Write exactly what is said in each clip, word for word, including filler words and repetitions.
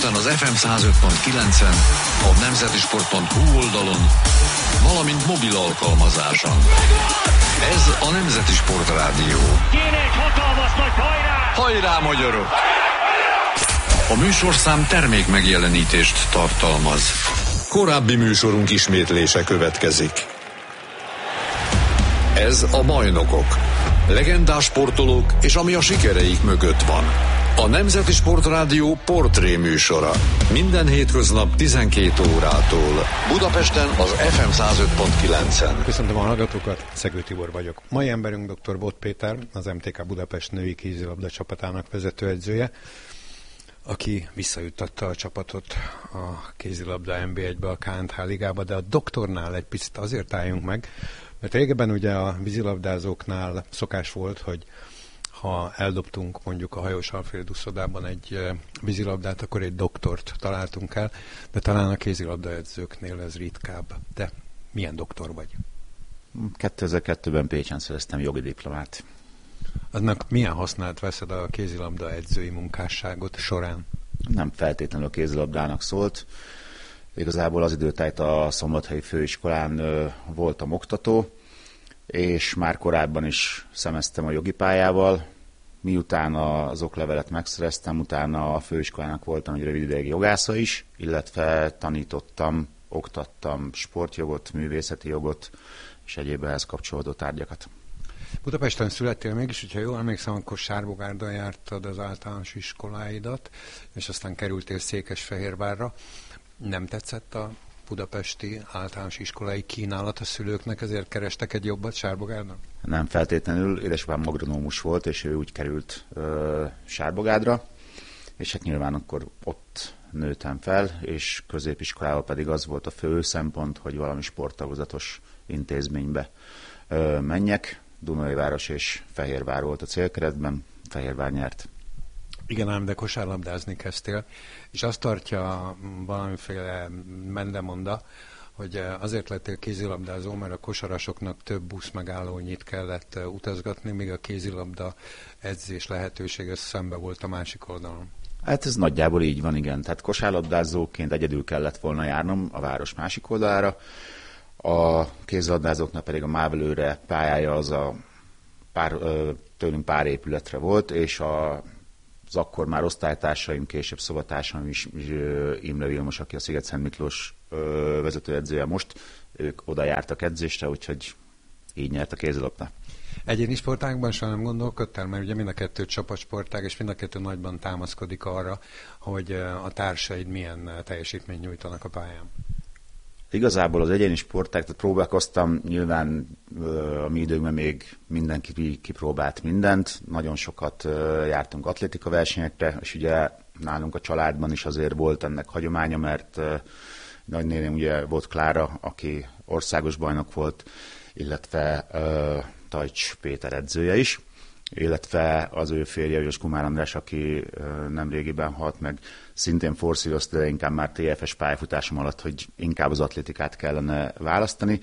Budapesten az ef em száz öt pont kilencen, a nemzeti sport pont hu oldalon, valamint mobil alkalmazáson. Ez a Nemzeti Sportrádió. Kéne egy hatalmas nagy hajrá! Hajrá, magyarok! A műsorszám termék megjelenítést tartalmaz. Korábbi műsorunk ismétlése következik. Ez a Bajnokok. Legendás sportolók és ami a sikereik mögött van. A Nemzeti Sportrádió portré műsora. Minden hétköznap tizenkét órától. Budapesten az ef em száz öt pont kilencen. Köszöntöm a hallgatókat, Szegő Tibor vagyok. Mai emberünk dr. Bot Péter, az em té ká Budapest női kézilabda csapatának vezetőedzője, aki visszajuttatta a csapatot a kézilabda en bé egybe, a ká en há ligába, de a doktornál egy picit azért álljunk meg, mert régebben ugye a vízilabdázóknál szokás volt, hogy ha eldobtunk mondjuk a Hajós Alfréd uszodában egy vízilabdát, akkor egy doktort találtunk el, de talán a kézilabdaedzőknél ez ritkább. De milyen doktor vagy? kétezer-kettőben Pécsen szereztem jogi diplomát. Annak milyen hasznát veszed a kézilabda edzői munkásságot során? Nem feltétlenül a kézilabdának szólt. Igazából az időtájt a Szombathelyi Főiskolán ö, voltam oktató, és már korábban is szemeztem a jogi pályával. Miután az oklevelet megszereztem, utána a főiskolának voltam egy rövid ideig jogásza is, illetve tanítottam, oktattam sportjogot, művészeti jogot és egyéb ehhez kapcsolódó tárgyakat. Budapesten születtél mégis, hogyha jól emlékszem, akkor Sárbogárdon jártad az általános iskoláidat, és aztán kerültél Székesfehérvárra. Nem tetszett a budapesti általános iskolai kínálat a szülőknek, ezért kerestek egy jobbat Sárbogárdon? Nem feltétlenül, édesapám agronómus volt, és ő úgy került ö, Sárbogádra, és hát nyilván akkor ott nőttem fel, és középiskolában pedig az volt a fő szempont, hogy valami sporttagozatos intézménybe ö, menjek. Dunajváros és Fehérvár volt a célkeretben, Fehérvár nyert. Igen, ám, de kosárlabdázni kezdtél, és azt tartja valamiféle mendemonda, hogy azért lettél kézilabdázó, mert a kosarasoknak több busz megállónyit kellett utazgatni, míg a kézilabda edzés lehetősége szembe volt a másik oldalon. Hát ez nagyjából így van, igen. Tehát kosárlabdázóként egyedül kellett volna járnom a város másik oldalára. A kézilabdázóknak pedig a Mávelőre pályája az a pár, tőlünk pár épületre volt, és a az akkor már osztálytársaim, később szobatársaim is, Imre Vilmos, aki a Sziget-Szent Miklós vezetőedzője most, ők oda jártak edzésre, úgyhogy így nyert a kézilabda. Egyéni sportágban sem nem gondolkodtál, mert ugye mind a kettő csapatsportág, és mind a kettő nagyban támaszkodik arra, hogy a társaid milyen teljesítményt nyújtanak a pályán. Igazából az egyéni sportág, tehát próbálkoztam, nyilván a mi időkben még mindenki kipróbált mindent, nagyon sokat jártunk atlétika versenyekre, és ugye nálunk a családban is azért volt ennek hagyománya, mert nagynéném ugye volt Klára, aki országos bajnok volt, illetve uh, Tajcs Péter edzője is, illetve az ő férje, Ős Kumár András, aki uh, nemrégiben halt meg, szintén forszírozta, de inkább már té ef es pályafutásom alatt, hogy inkább az atlétikát kellene választani.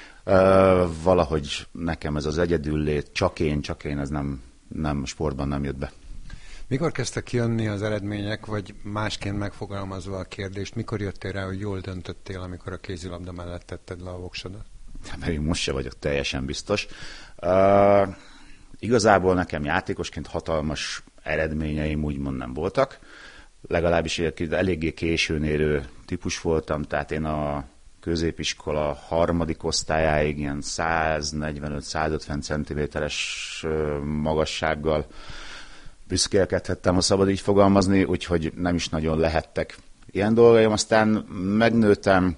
Uh, valahogy nekem ez az egyedüllét, csak én, csak én, ez nem, nem sportban nem jött be. Mikor kezdtek kijönni az eredmények, vagy másként megfogalmazva a kérdést, mikor jöttél rá, hogy jól döntöttél, amikor a kézilabda mellett tetted le a voksodat? Mert most se vagyok teljesen biztos. Uh, igazából nekem játékosként hatalmas eredményeim úgymond nem voltak. Legalábbis eléggé későn érő típus voltam, tehát én a középiskola harmadik osztályáig ilyen száznegyvenöt-százötven centiméteres magassággal büszkélkedhettem, ha szabad így fogalmazni, úgyhogy nem is nagyon lehettek ilyen dolgaim. Aztán megnőttem,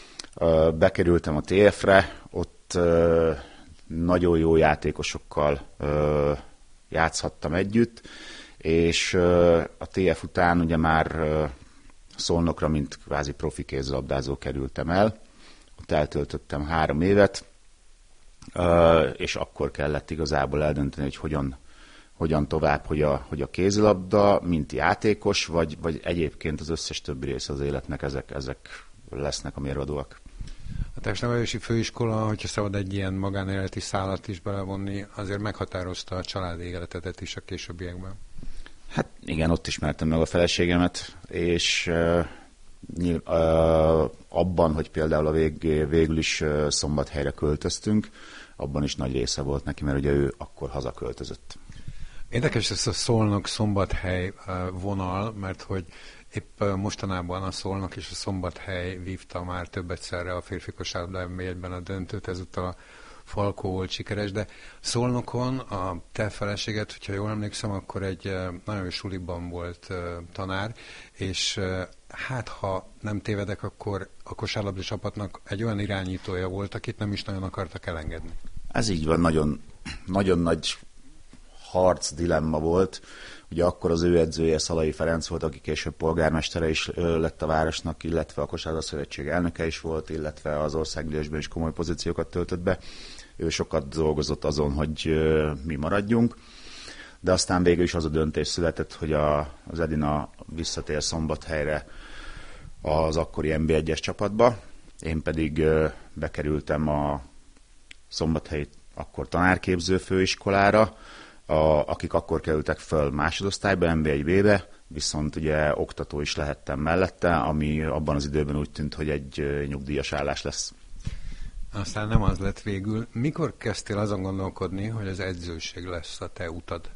bekerültem a té ef-re, ott nagyon jó játékosokkal játszhattam együtt, és a té ef után ugye már Szolnokra, mint kvázi profi kézilabdázó kerültem el. Ott eltöltöttem három évet, és akkor kellett igazából eldönteni, hogy hogyan, hogyan tovább, hogy a, hogy a kézilabda, mint játékos, vagy, vagy egyébként az összes többi része az életnek, ezek, ezek lesznek a mérvadóak. A testnevelési főiskola, hogyha szabad egy ilyen magánéleti szálat is belevonni, azért meghatározta a családi életedet is a későbbiekben. Hát igen, ott ismertem meg a feleségemet, és uh, nyilv, uh, abban, hogy például a vég, végül is uh, Szombathelyre költöztünk, abban is nagy része volt neki, mert ugye ő akkor hazaköltözött. Érdekes ez a Szolnok-Szombathely vonal, mert hogy épp mostanában a Szolnok és a Szombathely vívta már több egyszerre a férfi kosárlabda en bé egyben a döntőt, ezúttal a Falkó volt sikeres, de Szolnokon a te feleséget, hogyha jól emlékszem, akkor egy nagyon jó suliban volt tanár, és hát ha nem tévedek, akkor a kosárlabda csapatnak egy olyan irányítója volt, akit nem is nagyon akartak elengedni. Ez így van, nagyon, nagyon nagy harc, dilemma volt. Ugye akkor az ő edzője Szalai Ferenc volt, aki később polgármestere is lett a városnak, illetve a Kosárlabda Szövetség elnöke is volt, illetve az országgyűlésben is komoly pozíciókat töltött be. Ő sokat dolgozott azon, hogy mi maradjunk, de aztán végül is az a döntés született, hogy a, az Edina visszatér Szombathelyre az akkori en bé egyes csapatba, én pedig bekerültem a Szombathelyi akkor tanárképző főiskolára, A, akik akkor kerültek föl másodosztályba, en bé egy bé-be, viszont ugye oktató is lehettem mellette, ami abban az időben úgy tűnt, hogy egy nyugdíjas állás lesz. Aztán nem az lett végül. Mikor kezdtél azon gondolkodni, hogy az edzőség lesz a te utad?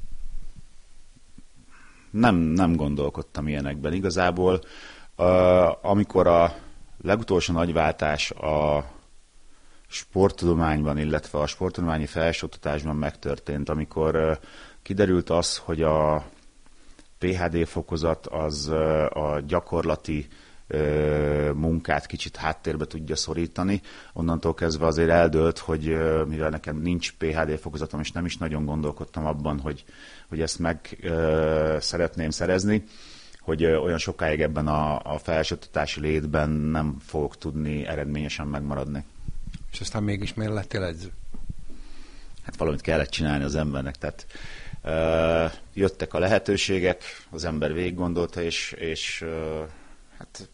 Nem, nem gondolkodtam ilyenekben. Igazából uh, amikor a legutolsó nagyváltás a sporttudományban, illetve a sporttudományi felsőoktatásban megtörtént, amikor uh, kiderült az, hogy a pé há dé fokozat az uh, a gyakorlati uh, munkát kicsit háttérbe tudja szorítani. Onnantól kezdve azért eldőlt, hogy uh, mivel nekem nincs pé há dé fokozatom, és nem is nagyon gondolkodtam abban, hogy, hogy ezt meg uh, szeretném szerezni, hogy uh, olyan sokáig ebben a, a felsőoktatási létben nem fogok tudni eredményesen megmaradni. És aztán mégis miért lettél edző? Hát valamit kellett csinálni az embernek, tehát uh, jöttek a lehetőségek, az ember végig gondolta, és, és uh, hát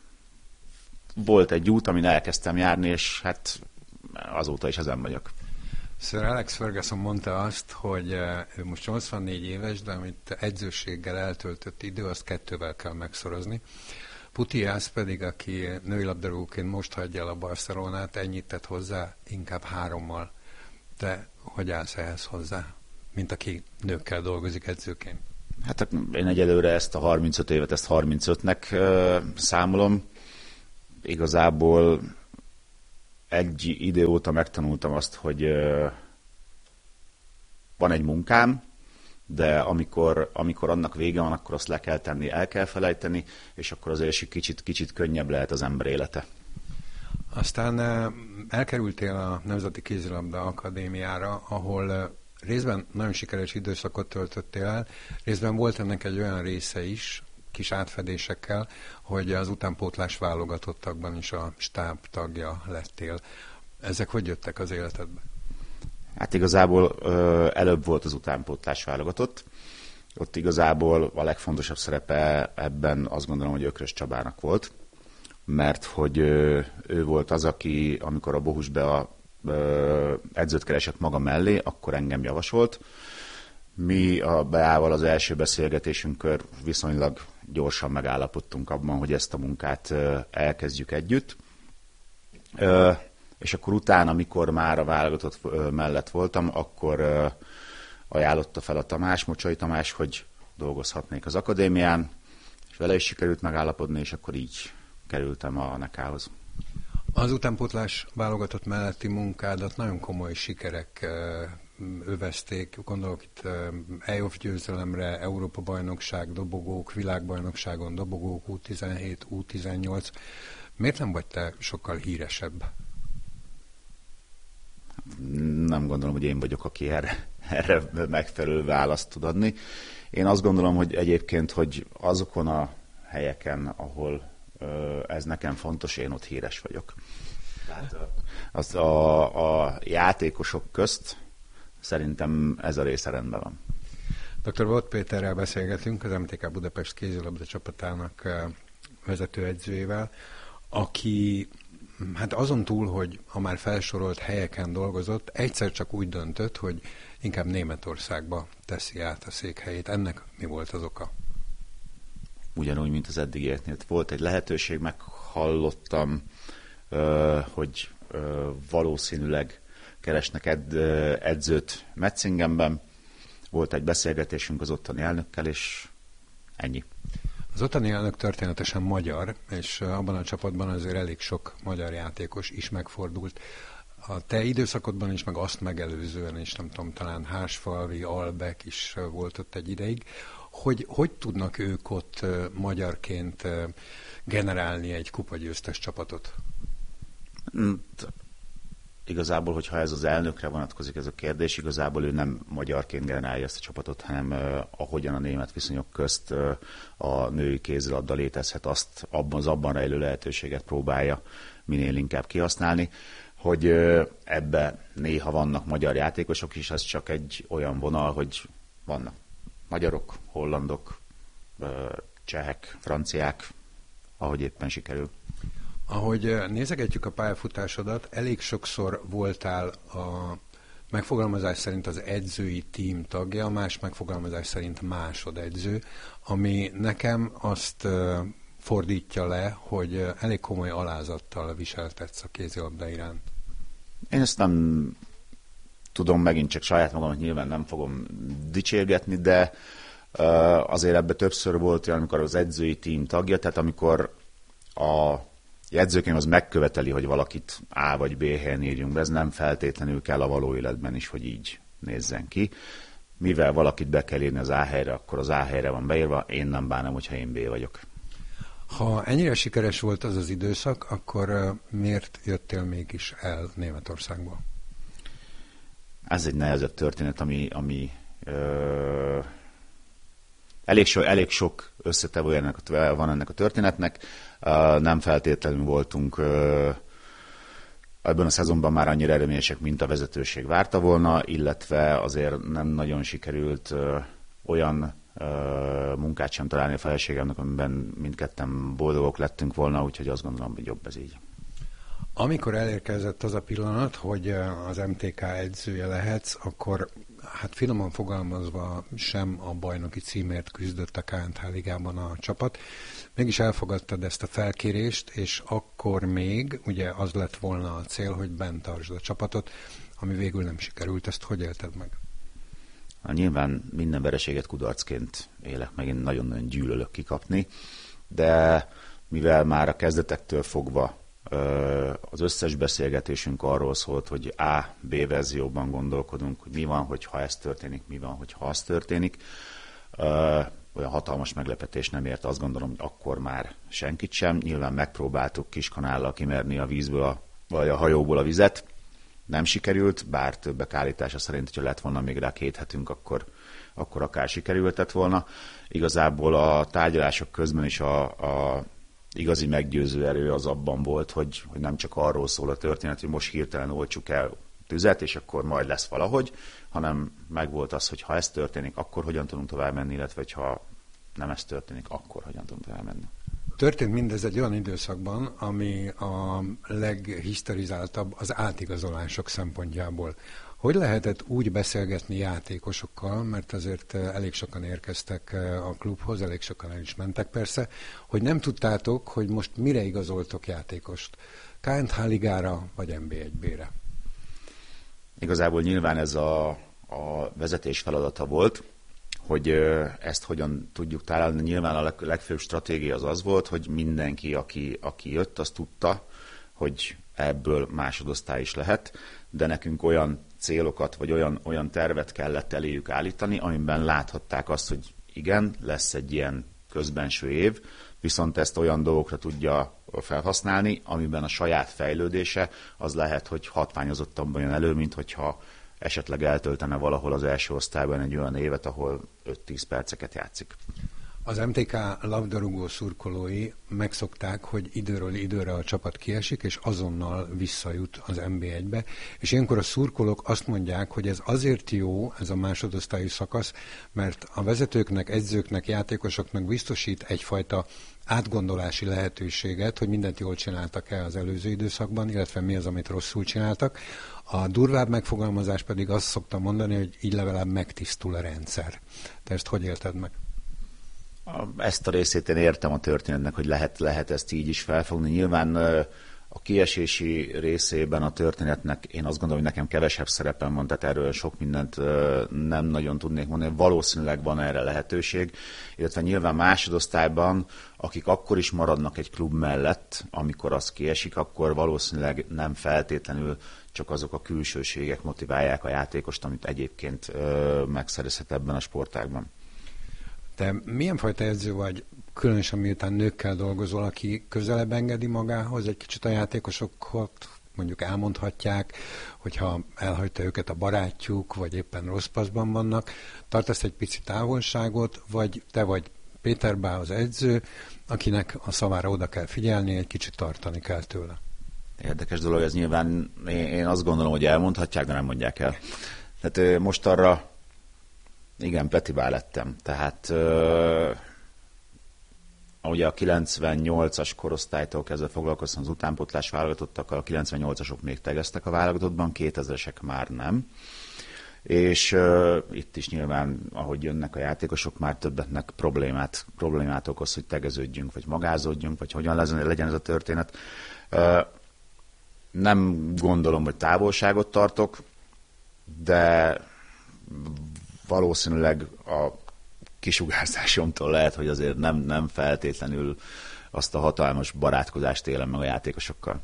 volt egy út, amin elkezdtem járni, és hát azóta is ezen vagyok. Sir Alex Ferguson mondta azt, hogy ő most nyolcvannégy éves, de amit edzőséggel eltöltött idő, azt kettővel kell megszorozni. Putellas pedig, aki női labdarúgóként most hagyja el a Barcelonát, ennyit tett hozzá, inkább hárommal. Te hogy állsz ehhez hozzá, mint aki nőkkel dolgozik edzőként? Hát én egyelőre ezt a harmincöt évet, ezt harmincötnek uh, számolom. Igazából egy idő óta megtanultam azt, hogy uh, van egy munkám, de amikor, amikor annak vége van, akkor azt le kell tenni, el kell felejteni, és akkor azért is kicsit, kicsit könnyebb lehet az ember élete. Aztán elkerültél a Nemzeti Kézilabda Akadémiára, ahol részben nagyon sikeres időszakot töltöttél el, részben volt ennek egy olyan része is, kis átfedésekkel, hogy az utánpótlás válogatottakban is a stáb tagja lettél. Ezek hogy jöttek az életedbe? Hát igazából ö, előbb volt az utánpótlás válogatott. Ott igazából a legfontosabb szerepe ebben azt gondolom, hogy Ökrös Csabának volt, mert hogy ö, ő volt az, aki amikor a Bohus Bea ö, edzőt keresett maga mellé, akkor engem javasolt. Mi a Beával az első beszélgetésünkkor viszonylag gyorsan megállapodtunk abban, hogy ezt a munkát ö, elkezdjük együtt. Ö, és akkor utána, amikor már a válogatott mellett voltam, akkor ajánlotta fel a Tamás, Mocsai Tamás, hogy dolgozhatnék az akadémián, és vele is sikerült megállapodni, és akkor így kerültem a Nekához. Az utánpótlás válogatott melletti munkádat nagyon komoly sikerek övezték, gondolok itt E O F győzelemre, Európa-bajnokság, dobogók, világbajnokságon dobogók, U tizenhét, U tizennyolc. Miért nem vagy te sokkal híresebb? Nem gondolom, hogy én vagyok, aki erre, erre megfelelő választ tud adni. Én azt gondolom, hogy egyébként, hogy azokon a helyeken, ahol ö, ez nekem fontos, én ott híres vagyok. Tehát az a, a játékosok közt szerintem ez a része rendben van. doktor Bot Péterrel beszélgetünk, az em té ká Budapest kézilabda csapatának vezetőedzőjével, aki hát azon túl, hogy a már felsorolt helyeken dolgozott, egyszer csak úgy döntött, hogy inkább Németországba teszi át a székhelyét. Ennek mi volt az oka? Ugyanúgy, mint az eddigieknél. Volt egy lehetőség, meghallottam, hogy valószínűleg keresnek ed, edzőt Metzingenben. Volt egy beszélgetésünk az ottani elnökkel, és ennyi. Az ottani elnök történetesen magyar, és abban a csapatban azért elég sok magyar játékos is megfordult. A te időszakodban is, meg azt megelőzően is, nem tudom, talán Hársfalvi, Albek is volt ott egy ideig. Hogy, hogy tudnak ők ott magyarként generálni egy kupagyőztes csapatot? Igazából, hogyha ez az elnökre vonatkozik ez a kérdés, igazából ő nem magyarként generálja ezt a csapatot, hanem uh, ahogyan a német viszonyok közt uh, a női kézilabda létezhet, azt abban az abban rejlő lehetőséget próbálja minél inkább kihasználni, hogy uh, ebbe néha vannak magyar játékosok is, ez csak egy olyan vonal, hogy vannak magyarok, hollandok, uh, csehek, franciák, ahogy éppen sikerül. Ahogy nézegetjük a pályafutásodat, elég sokszor voltál a megfogalmazás szerint az edzői tím tagja, más megfogalmazás szerint másodedző, ami nekem azt fordítja le, hogy elég komoly alázattal viseltetsz a kézilabda iránt. Én ezt nem tudom, megint csak saját magamat nyilván nem fogom dicsérgetni, de azért ebbe többször volt olyan, amikor az edzői tím tagja, tehát amikor a jegyzőkönyv az megköveteli, hogy valakit A vagy B helyen írjunk be, ez nem feltétlenül kell a való életben is, hogy így nézzen ki. Mivel valakit be kell írni az A helyre, akkor az A helyre van beírva, én nem bánom, hogyha én B vagyok. Ha ennyire sikeres volt az az időszak, akkor miért jöttél mégis el Németországból? Ez egy nehezebb történet, ami, ami ö, elég, so, elég sok összetevője van ennek a történetnek. Uh, nem feltétlenül voltunk uh, ebben a szezonban már annyira eredményesek, mint a vezetőség várta volna, illetve azért nem nagyon sikerült uh, olyan uh, munkát sem találni a feleségemnek, amiben mindketten boldogok lettünk volna, úgyhogy azt gondolom, hogy jobb ez így. Amikor elérkezett az a pillanat, hogy az em té ká edzője lehetsz, akkor hát finoman fogalmazva sem a bajnoki címért küzdött a ká en há ligában a csapat. Mégis elfogadtad ezt a felkérést, és akkor még ugye az lett volna a cél, hogy bent tartsd a csapatot, ami végül nem sikerült. Ezt hogy élted meg? Nyilván minden vereséget kudarcként élek meg, én nagyon-nagyon gyűlölök kikapni, de mivel már a kezdetektől fogva az összes beszélgetésünk arról szólt, hogy A, B verzióban gondolkodunk, hogy mi van, hogyha ez történik, mi van, hogyha az történik. Olyan hatalmas meglepetés nem ért, azt gondolom, hogy akkor már senkit sem. Nyilván megpróbáltuk kiskanállal kimerni a vízből, a, vagy a hajóból a vizet. Nem sikerült, bár többek állítása szerint, hogyha lett volna még rá két hetünk, akkor, akkor akár sikerültett volna. Igazából a tárgyalások közben is a, a igazi meggyőző erő az abban volt, hogy, hogy nem csak arról szól a történet, hogy most hirtelen oltsuk el tüzet, és akkor majd lesz valahogy, hanem megvolt az, hogy ha ez történik, akkor hogyan tudunk tovább menni, illetve ha nem ez történik, akkor hogyan tudunk tovább menni. Történt mindez egy olyan időszakban, ami a leghiszterizáltabb az átigazolások szempontjából. Hogy lehetett úgy beszélgetni játékosokkal, mert azért elég sokan érkeztek a klubhoz, elég sokan el is mentek persze, hogy nem tudtátok, hogy most mire igazoltok játékost? ká en há ligára vagy em bé egy bé-re? Igazából nyilván ez a, a vezetés feladata volt, hogy ezt hogyan tudjuk találni. Nyilván a legfőbb stratégia az az volt, hogy mindenki, aki, aki jött, az tudta, hogy ebből másodosztály is lehet, de nekünk olyan célokat, vagy olyan, olyan tervet kellett eléjük állítani, amiben láthatták azt, hogy igen, lesz egy ilyen közbenső év, viszont ezt olyan dolgokra tudja felhasználni, amiben a saját fejlődése az lehet, hogy hatványozottabban jön elő, mint hogyha esetleg eltöltene valahol az első osztályban egy olyan évet, ahol öt-tíz perceket játszik. Az em té ká labdarúgó szurkolói megszokták, hogy időről időre a csapat kiesik, és azonnal visszajut az en bé egybe, és ilyenkor a szurkolók azt mondják, hogy ez azért jó, ez a másodosztályú szakasz, mert a vezetőknek, edzőknek, játékosoknak biztosít egyfajta átgondolási lehetőséget, hogy mindent jól csináltak-e az előző időszakban, illetve mi az, amit rosszul csináltak. A durvább megfogalmazás pedig azt szoktam mondani, hogy így legalább megtisztul a rendszer. Te ezt hogy élted meg? Ezt a részét én értem a történetnek, hogy lehet, lehet ezt így is felfogni. Nyilván a kiesési részében a történetnek én azt gondolom, hogy nekem kevesebb szerepem van, tehát erről sok mindent nem nagyon tudnék mondani. Valószínűleg van erre lehetőség, illetve nyilván másodosztályban, akik akkor is maradnak egy klub mellett, amikor az kiesik, akkor valószínűleg nem feltétlenül csak azok a külsőségek motiválják a játékost, amit egyébként megszerezhet ebben a sportágban. Te milyen fajta edző vagy, különösen miután nőkkel dolgozol, aki közelebb engedi magához egy kicsit a játékosokat, mondjuk elmondhatják, hogyha elhagyta őket a barátjuk, vagy éppen rossz paszban vannak, tartasz egy pici távolságot, vagy te vagy Péter Bá az edző, akinek a szavára oda kell figyelni, egy kicsit tartani kell tőle. Érdekes dolog, ez nyilván én azt gondolom, hogy elmondhatják, de nem mondják el. Tehát most arra igen, Petibá lettem. Tehát uh, ugye a kilencvennyolcas korosztálytól kezdve foglalkoztam az utánpótlás válogatottakkal, a kilencvennyolcasok még tegeztek a válogatottban, kétezresek már nem. És uh, itt is nyilván, ahogy jönnek a játékosok, már többetnek problémát, problémát okoz, hogy tegeződjünk, vagy magázódjunk, vagy hogyan legyen ez a történet. Uh, nem gondolom, hogy távolságot tartok, de valószínűleg a kisugárzásomtól lehet, hogy azért nem, nem feltétlenül azt a hatalmas barátkozást élem meg a játékosokkal.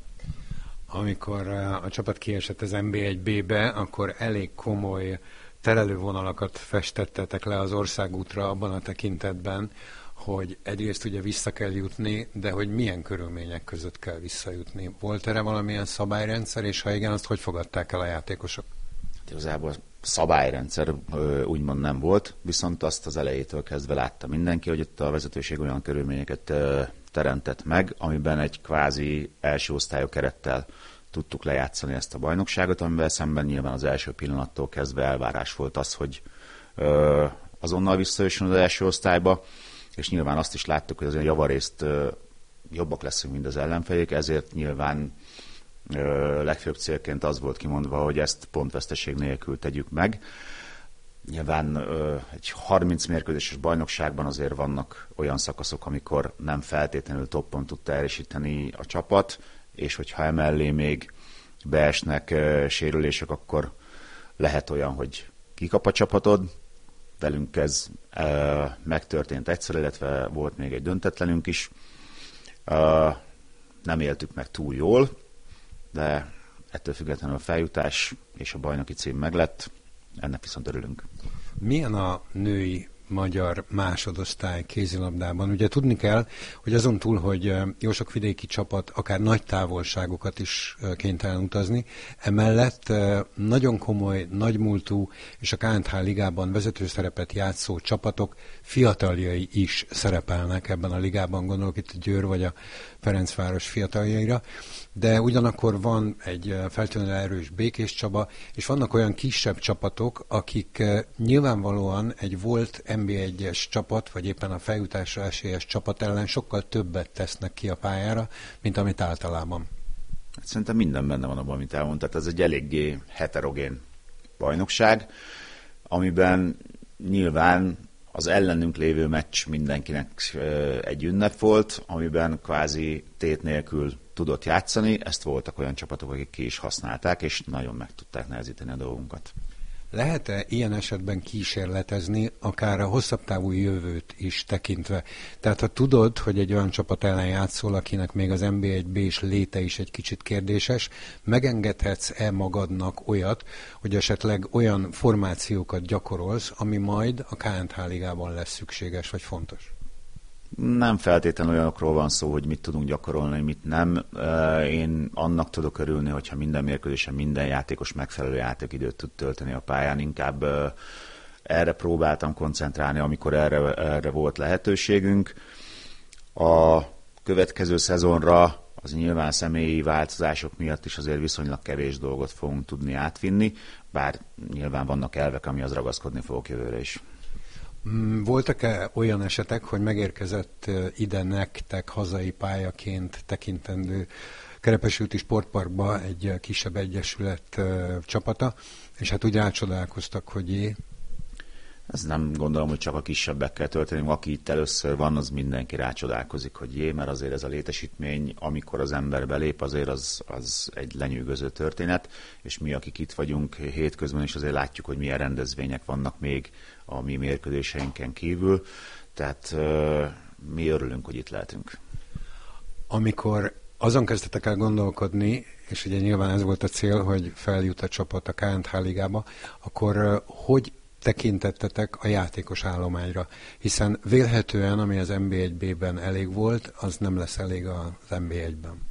Amikor a csapat kiesett az en bé egy bé-be, akkor elég komoly terelővonalakat festettetek le az országútra abban a tekintetben, hogy egyrészt ugye vissza kell jutni, de hogy milyen körülmények között kell visszajutni. Volt erre valamilyen szabályrendszer, és ha igen, azt hogy fogadták el a játékosok? Igazából szabályrendszer úgymond nem volt, viszont azt az elejétől kezdve látta mindenki, hogy itt a vezetőség olyan körülményeket teremtett meg, amiben egy kvázi első osztályú kerettel tudtuk lejátszani ezt a bajnokságot, amivel szemben nyilván az első pillanattól kezdve elvárás volt az, hogy azonnal visszajössön az első osztályba, és nyilván azt is láttuk, hogy azért javarészt jobbak leszünk, mint az ellenfejék, ezért nyilván Ö, legfőbb célként az volt kimondva, hogy ezt pontveszteség nélkül tegyük meg. Nyilván ö, egy harminc mérkőzéses bajnokságban azért vannak olyan szakaszok, amikor nem feltétlenül toppon tudta erősíteni a csapat, és hogyha emellé még beesnek ö, sérülések, akkor lehet olyan, hogy kikap a csapatod. Velünk ez ö, megtörtént egyszer, illetve volt még egy döntetlenünk is. Ö, nem éltük meg túl jól, de ettől függetlenül a feljutás és a bajnoki cím meglett, ennek viszont örülünk. Milyen a női magyar másodosztály kézilabdában? Ugye tudni kell, hogy azon túl, hogy jó sok vidéki csapat akár nagy távolságokat is kénytelen utazni, emellett nagyon komoly, nagymúltú és a ká en há ligában vezető szerepet játszó csapatok fiataljai is szerepelnek ebben a ligában, gondolok itt a Győr vagy a Ferencváros fiataljaira, de ugyanakkor van egy feltétlenül erős Békés Csaba, és vannak olyan kisebb csapatok, akik nyilvánvalóan egy volt en bé egyes csapat, vagy éppen a feljutásra esélyes csapat ellen sokkal többet tesznek ki a pályára, mint amit általában. Szerintem minden benne van abban, amit elmondtad. Ez egy eléggé heterogén bajnokság, amiben nyilván az ellenünk lévő meccs mindenkinek egy ünnep volt, amiben kvázi tét nélkül tudott játszani. Ezt voltak olyan csapatok, akik ki is használták, és nagyon meg tudták nehezíteni a dolgunkat. Lehet-e ilyen esetben kísérletezni, akár a hosszabb távú jövőt is tekintve? Tehát ha tudod, hogy egy olyan csapat ellen játszol, akinek még az en bé egy bé-s léte is egy kicsit kérdéses, megengedhetsz-e magadnak olyat, hogy esetleg olyan formációkat gyakorolsz, ami majd a ká en há ligában lesz szükséges vagy fontos? Nem feltétlenül olyanokról van szó, hogy mit tudunk gyakorolni, mit nem. Én annak tudok örülni, hogyha minden mérkőzésen minden játékos megfelelő játékidőt tud tölteni a pályán. Inkább erre próbáltam koncentrálni, amikor erre, erre volt lehetőségünk. A következő szezonra az nyilván személyi változások miatt is azért viszonylag kevés dolgot fogunk tudni átvinni, bár nyilván vannak elvek, ami az ragaszkodni fogok jövőre is. Voltak-e olyan esetek, hogy megérkezett ide nektek hazai pályaként tekintendő Kerepesúti Sportparkba egy kisebb egyesület csapata, és hát úgy rácsodálkoztak, hogy jé? Ez nem gondolom, hogy csak a kisebbekkel történik. Aki itt először van, az mindenki rácsodálkozik, hogy jé, mert azért ez a létesítmény, amikor az ember belép, azért az, az egy lenyűgöző történet, és mi, akik itt vagyunk hétközben is azért látjuk, hogy milyen rendezvények vannak még a mi mérkőzéseinken kívül, tehát uh, mi örülünk, hogy itt lehetünk. Amikor azon kezdtetek el gondolkodni, és ugye nyilván ez volt a cél, hogy feljut a csapat a ká en há ligába, akkor uh, hogy tekintettetek a játékos állományra, hiszen vélhetően, ami az en bé egy bé-ben elég volt, az nem lesz elég az en bé egyben.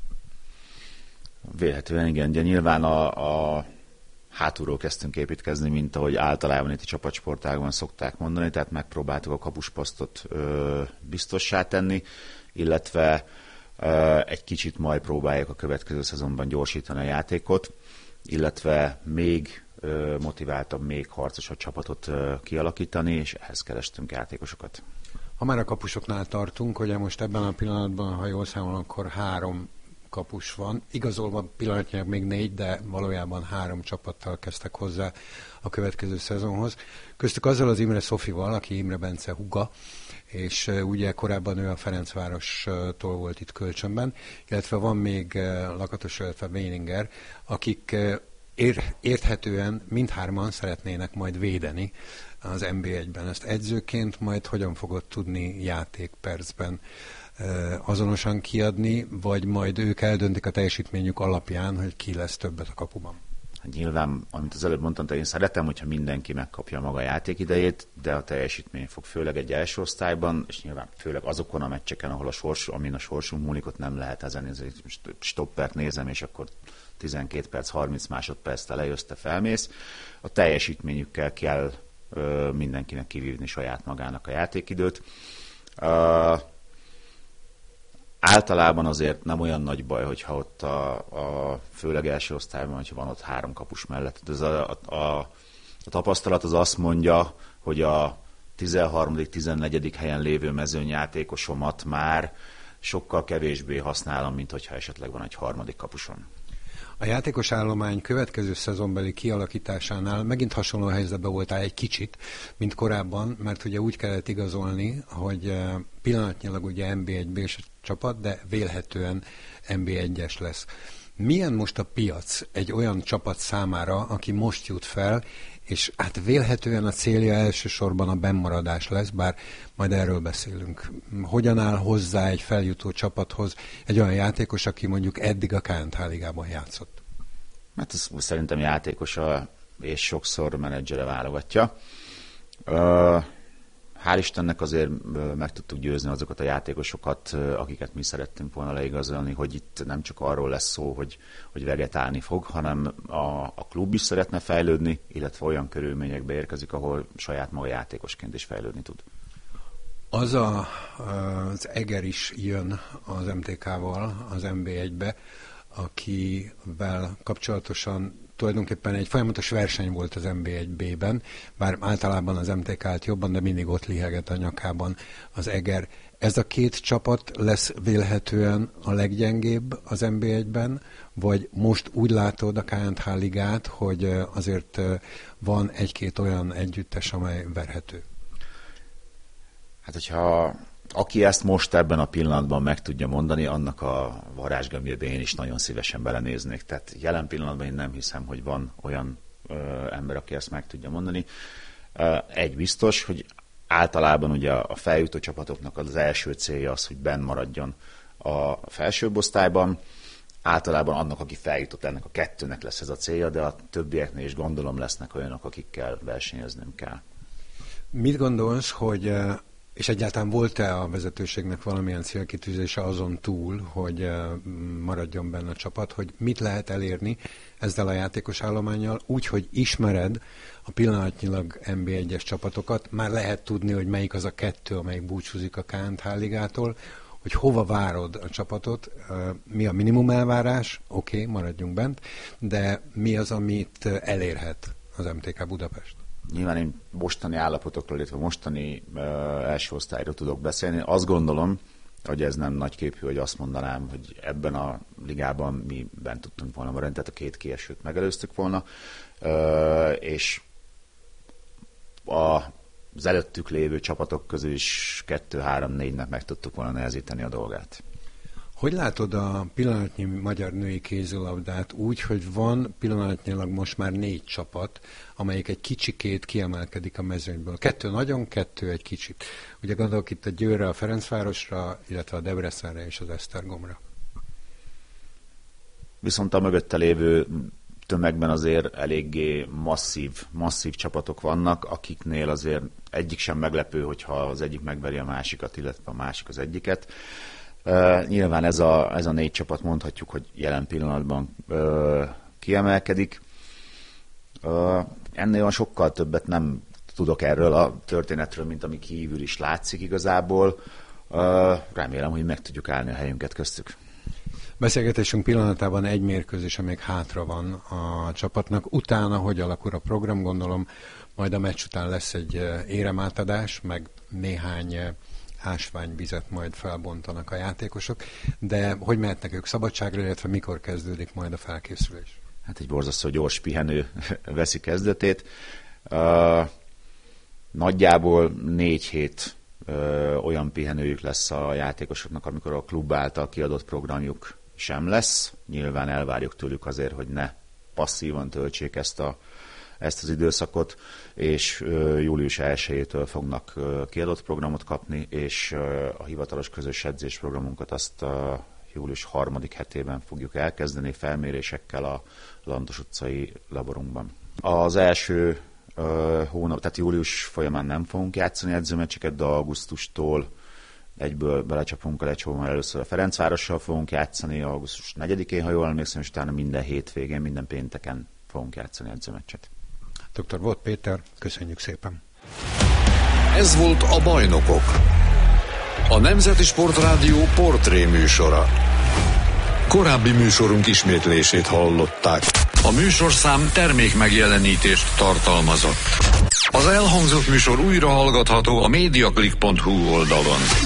Vélhetően igen, de nyilván a, a hátulról kezdtünk építkezni, mint ahogy általában itt a csapatsportágban szokták mondani, tehát megpróbáltuk a kapusposztot ö, biztossá tenni, illetve ö, egy kicsit majd próbáljuk a következő szezonban gyorsítani a játékot, illetve még motiváltabb, még harcosabb csapatot kialakítani, és ehhez kerestünk játékosokat. Ha már a kapusoknál tartunk, hogy most ebben a pillanatban, ha jól számolom, akkor három kapus van. Igazolva pillanatnyilag még négy, de valójában három csapattal kezdtek hozzá a következő szezonhoz. Köztük azzal az Imre Szofival, aki Imre Bence húga, és ugye korábban ő a Ferencvárostól volt itt kölcsönben, illetve van még Lakatos, illetve Weininger, akik Ér, érthetően mindhárman szeretnének majd védeni az en bé egyben. Ezt edzőként majd hogyan fogod tudni játékpercben azonosan kiadni, vagy majd ők eldöntik a teljesítményük alapján, hogy ki lesz többet a kapuban? Hát nyilván, amit az előbb mondtam, én szeretem, hogyha mindenki megkapja maga játékidejét, de a teljesítmény fog főleg egy első osztályban, és nyilván főleg azokon a meccseken, ahol a sors, amin a sorsunk múlik, ott nem lehet ezen, ezért stoppert nézem, és akkor tizenkét perc, harminc másodperc te lejössz, te felmész. A teljesítményükkel kell ö, mindenkinek kivívni saját magának a játékidőt. Ö, általában azért nem olyan nagy baj, hogyha ott a, a főleg első osztályban, hogyha van ott három kapus mellett. Ez a, a, a, a tapasztalat az azt mondja, hogy a tizenharmadik tizennegyedik helyen lévő mezőnyjátékosomat már sokkal kevésbé használom, mint hogyha esetleg van egy harmadik kapuson. A játékos állomány következő szezonbeli kialakításánál megint hasonló helyzetben voltál egy kicsit, mint korábban, mert ugye úgy kellett igazolni, hogy pillanatnyilag ugye en bé egy bé-s csapat, de vélhetően en bé egyes lesz. Milyen most a piac egy olyan csapat számára, aki most jut fel, és hát vélhetően a célja elsősorban a bennmaradás lesz, bár majd erről beszélünk. Hogyan áll hozzá egy feljutó csapathoz egy olyan játékos, aki mondjuk eddig a ká en há ligában játszott? Hát ez szerintem játékosa és sokszor menedzsere válogatja. Hál' Istennek azért meg tudtuk győzni azokat a játékosokat, akiket mi szerettünk volna leigazolni, hogy itt nem csak arról lesz szó, hogy, hogy vegetálni fog, hanem a, a klub is szeretne fejlődni, illetve olyan körülményekbe érkezik, ahol saját maga játékosként is fejlődni tud. Az a, az Eger is jön az em té ká-val az en bé egybe, akivel kapcsolatosan tulajdonképpen egy folyamatos verseny volt az en bé egy bé-ben, bár általában az em té ká-t jobban, de mindig ott liheget a nyakában az Eger. Ez a két csapat lesz vélhetően a leggyengébb az en bé egyben, vagy most úgy látod a ká en há ligát, hogy azért van egy-két olyan együttes, amely verhető? Hát, hogyha aki ezt most ebben a pillanatban meg tudja mondani, annak a varázsgömbjébe én is nagyon szívesen belenéznék. Tehát jelen pillanatban én nem hiszem, hogy van olyan ö, ember, aki ezt meg tudja mondani. Egy biztos, hogy általában ugye a feljutó csapatoknak az első célja az, hogy benn maradjon a felsőbb osztályban. Általában annak, aki feljutott, ennek a kettőnek lesz ez a célja, de a többieknél is gondolom lesznek olyanok, akikkel versenyeznünk kell. Mit gondolsz, hogy És egyáltalán volt-e a vezetőségnek valamilyen célkitűzése azon túl, hogy maradjon benne a csapat, hogy mit lehet elérni ezzel a játékos állománnyal, úgy, hogy ismered a pillanatnyilag en bé egyes csapatokat, már lehet tudni, hogy melyik az a kettő, amelyik búcsúzik a ká en há ligától, hogy hova várod a csapatot, mi a minimum elvárás, oké, okay, maradjunk bent, de mi az, amit elérhet az em té ká Budapest? Nyilván én mostani állapotokról, illetve mostani uh, első osztályról tudok beszélni. Azt gondolom, hogy ez nem nagyképű, hogy azt mondanám, hogy ebben a ligában mi bent tudtunk volna maradni, tehát a két kiesőt megelőztük volna, uh, és a az előttük lévő csapatok közül is kettő-három-négynek meg tudtuk volna nehezíteni a dolgát. Hogy látod a pillanatnyi magyar női kézilabdát úgy, hogy van pillanatnyilag most már négy csapat, amelyik egy kicsikét kiemelkedik a mezőnyből? Kettő nagyon, kettő egy kicsit. Ugye gondolok itt a Győrre, a Ferencvárosra, illetve a Debrecenre és az Esztergomra. Viszont a mögötte lévő tömegben azért eléggé masszív, masszív csapatok vannak, akiknél azért egyik sem meglepő, hogyha az egyik megveri a másikat, illetve a másik az egyiket. Uh, nyilván ez a, ez a négy csapat mondhatjuk, hogy jelen pillanatban uh, kiemelkedik. Uh, ennél sokkal többet nem tudok erről a történetről, mint ami kívül is látszik igazából. Uh, remélem, hogy meg tudjuk állni a helyünket köztük. Beszélgetésünk pillanatában egy mérkőzése még hátra van a csapatnak. Utána, hogy alakul a program, gondolom, majd a meccs után lesz egy éremátadás, meg néhány ásványvizet majd felbontanak a játékosok, de hogy mehetnek ők szabadságra, illetve mikor kezdődik majd a felkészülés? Hát egy borzasztó gyors pihenő veszi kezdetét. Uh, nagyjából négy hét uh, olyan pihenőjük lesz a játékosoknak, amikor a klub által kiadott programjuk sem lesz. Nyilván elvárjuk tőlük azért, hogy ne passzívan töltsék ezt, a, ezt az időszakot, és uh, július elsejétől fognak uh, kiadott programot kapni, és uh, a hivatalos közös edzésprogramunkat azt uh, július harmadik hetében fogjuk elkezdeni felmérésekkel a Lantos utcai laborunkban. Az első uh, hónap, tehát július folyamán nem fogunk játszani edzőmeccseket, de augusztustól egyből belecsapunk a lecsóval, először a Ferencvárossal fogunk játszani, augusztus negyedikén, ha jól emlékszem, és utána minden hétvégén, minden pénteken fogunk játszani edzőmeccset. doktor Bot Péter, köszönjük szépen! Ez volt a Bajnokok, a Nemzeti Sportrádió portré műsora. Korábbi műsorunk ismétlését hallották. A műsorszám termék megjelenítést tartalmazott. Az elhangzott műsor újra hallgatható a mediaclick pont hu oldalon.